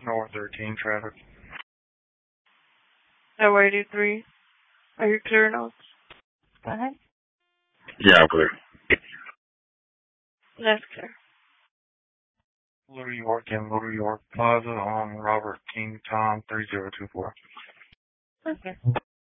North 13 traffic. Highway 83. Are you clear now? Go ahead. Yeah, I'm clear. That's clear. Little York and Little York Plaza on Robert King Tom 3024. Okay.